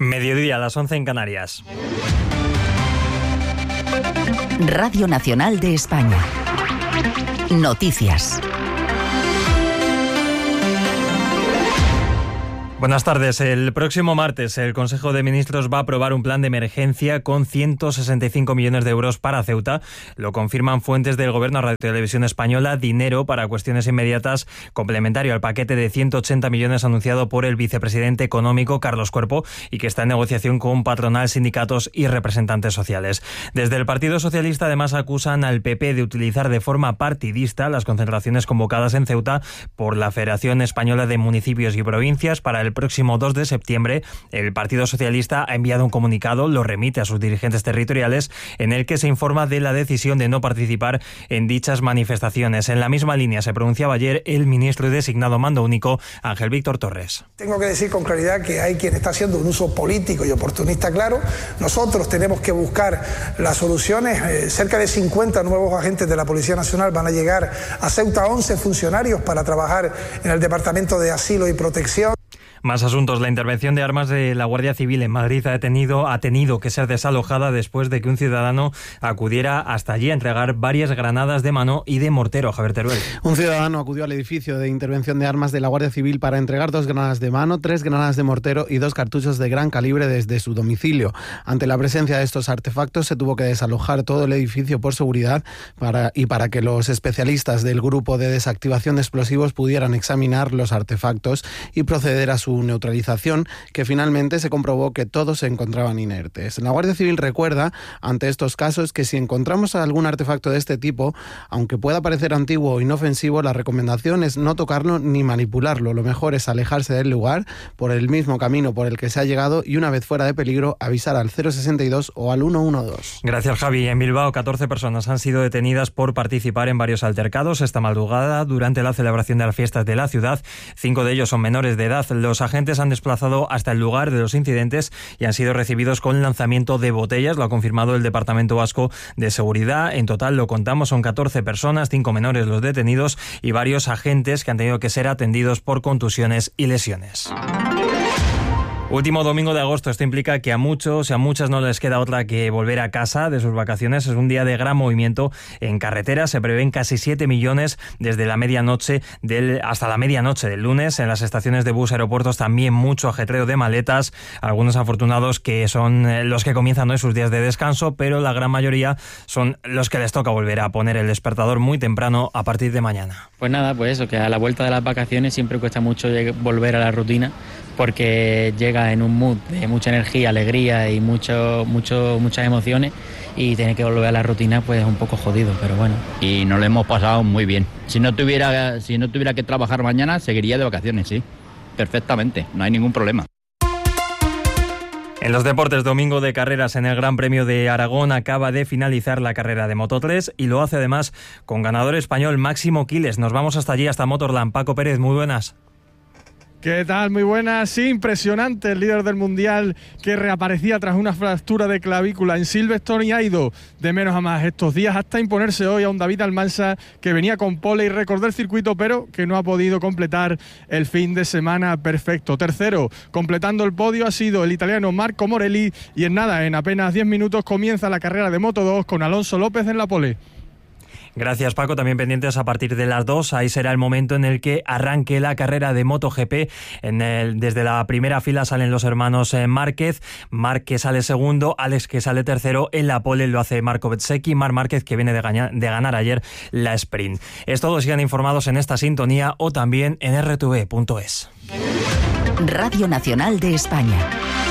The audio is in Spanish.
Mediodía, a las 11 en Canarias. Radio Nacional de España. Noticias. Buenas tardes. El próximo martes el Consejo de Ministros va a aprobar un plan de emergencia con 165 millones de euros para Ceuta. Lo confirman fuentes del Gobierno a Radio Televisión Española. Dinero para cuestiones inmediatas complementario al paquete de 180 millones anunciado por el vicepresidente económico Carlos Cuerpo y que está en negociación con patronal, sindicatos y representantes sociales. Desde el Partido Socialista además acusan al PP de utilizar de forma partidista las concentraciones convocadas en Ceuta por la Federación Española de Municipios y Provincias para el próximo 2 de septiembre. El Partido Socialista ha enviado un comunicado, lo remite a sus dirigentes territoriales, en el que se informa de la decisión de no participar en dichas manifestaciones. En la misma línea se pronunciaba ayer el ministro y designado mando único, Ángel Víctor Torres. Tengo que decir con claridad que hay quien está haciendo un uso político y oportunista claro. Nosotros tenemos que buscar las soluciones. Cerca de 50 nuevos agentes de la Policía Nacional van a llegar a Ceuta, 11 funcionarios para trabajar en el Departamento de Asilo y Protección. Más asuntos. La intervención de armas de la Guardia Civil en Madrid ha tenido que ser desalojada después de que un ciudadano acudiera hasta allí a entregar varias granadas de mano y de mortero. Javier Teruel. Un ciudadano acudió al edificio de intervención de armas de la Guardia Civil para entregar 2 granadas de mano, 3 granadas de mortero y 2 cartuchos de gran calibre desde su domicilio. Ante la presencia de estos artefactos se tuvo que desalojar todo el edificio por seguridad para que los especialistas del grupo de desactivación de explosivos pudieran examinar los artefactos y proceder a su neutralización, que finalmente se comprobó que todos se encontraban inertes. La Guardia Civil recuerda ante estos casos que si encontramos algún artefacto de este tipo, aunque pueda parecer antiguo o inofensivo, la recomendación es no tocarlo ni manipularlo. Lo mejor es alejarse del lugar por el mismo camino por el que se ha llegado y una vez fuera de peligro avisar al 062 o al 112. Gracias, Javi. En Bilbao 14 personas han sido detenidas por participar en varios altercados esta madrugada durante la celebración de las fiestas de la ciudad. 5 de ellos son menores de edad. Los agentes han desplazado hasta el lugar de los incidentes y han sido recibidos con lanzamiento de botellas. Lo ha confirmado el Departamento Vasco de Seguridad. En total, lo contamos, son 14 personas, 5 menores los detenidos y varios agentes que han tenido que ser atendidos por contusiones y lesiones. Último domingo de agosto. Esto implica que a muchos y a muchas no les queda otra que volver a casa de sus vacaciones. Es un día de gran movimiento en carretera. Se prevén casi 7 millones desde la medianoche hasta la medianoche del lunes. En las estaciones de bus, aeropuertos, también mucho ajetreo de maletas. Algunos afortunados que son los que comienzan hoy sus días de descanso, pero la gran mayoría son los que les toca volver a poner el despertador muy temprano a partir de mañana. Pues nada, pues eso, que a la vuelta de las vacaciones siempre cuesta mucho volver a la rutina, porque llega en un mood de mucha energía, alegría y muchas emociones, y tener que volver a la rutina pues es un poco jodido, pero bueno. Y nos lo hemos pasado muy bien. Si no tuviera que trabajar mañana, seguiría de vacaciones, sí, perfectamente, no hay ningún problema. En los deportes, domingo de carreras en el Gran Premio de Aragón. Acaba de finalizar la carrera de Moto3 y lo hace además con ganador español Máximo Quiles. Nos vamos hasta allí, hasta Motorland. Paco Pérez, muy buenas. ¿Qué tal? Muy buenas. Sí, impresionante el líder del Mundial que reaparecía tras una fractura de clavícula en Silverstone y ha ido de menos a más estos días hasta imponerse hoy a un David Almansa que venía con pole y recordó el circuito, pero que no ha podido completar el fin de semana perfecto. Tercero, completando el podio, ha sido el italiano Marco Morelli y en apenas 10 minutos comienza la carrera de Moto2 con Alonso López en la pole. Gracias, Paco. También pendientes a partir de las 2. Ahí será el momento en el que arranque la carrera de MotoGP. Desde la primera fila salen los hermanos Márquez. Marc, que sale segundo, Alex, que sale tercero. En la pole lo hace Marco Bezzecchi. Marc Márquez, que viene de ganar ayer la sprint. Es todo. Sigan informados en esta sintonía o también en rtv.es. Radio Nacional de España.